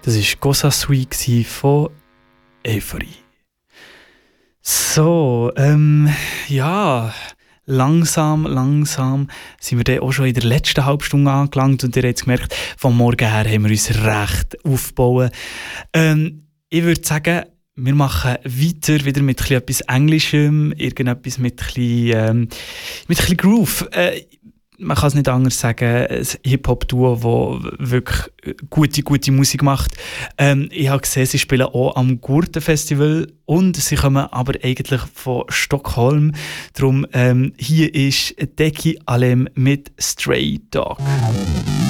Das war Gossa Sui von Euphorie. So, ja, langsam sind wir dann auch schon in der letzten Halbstunde angelangt und ihr habt es gemerkt, vom Morgen her haben wir uns recht aufgebaut. Ich würde sagen, wir machen weiter wieder mit etwas Englischem, irgendetwas mit ein bisschen Groove. Man kann es nicht anders sagen, ein Hip-Hop-Duo, das wirklich gute Musik macht. Ich habe gesehen, sie spielen auch am Gurten-Festival und sie kommen aber eigentlich von Stockholm. Darum hier ist Deki Alem mit Stray Dog.